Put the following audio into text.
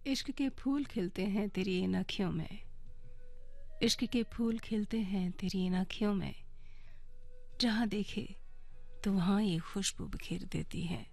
इश्क के फूल खिलते हैं तेरी इन अखियों में, इश्क के फूल खिलते हैं तेरी इन अखियों में, जहाँ देखे तो वहाँ ये खुशबू बिखेर देती है।